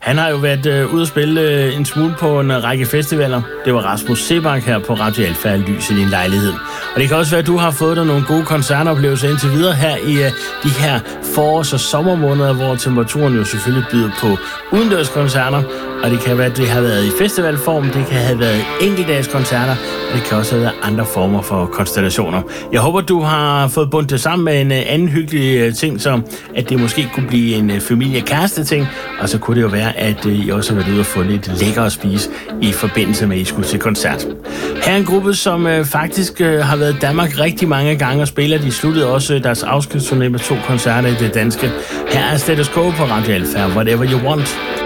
Han har jo været ude at spille en smule på en række festivaler. Det var Rasmus Seebach her på Radio Alfa Lys i din lejlighed. Og det kan også være, at du har fået dig nogle gode koncertoplevelser indtil videre her i de her forårs- og sommermåneder, hvor temperaturen jo selvfølgelig byder på udendørskoncerter. Og det kan være, at det har været i festivalform, det kan have været enkeltdagskoncerter, og det kan også have været andre former for konstellationer. Jeg håber, du har fået bundet det sammen med en anden hyggelig ting, som at det måske kunne blive en familie-kæreste-ting, og så kunne det jo være, at I også har været ude og få lidt lækker at spise i forbindelse med, at I skulle til koncert. Her er en gruppe, som faktisk har været i Danmark rigtig mange gange og spiller. De sluttede også deres afskedsturné med 2 koncerter i det danske. Her er Status Quo på Radio Alfa, Whatever You Want.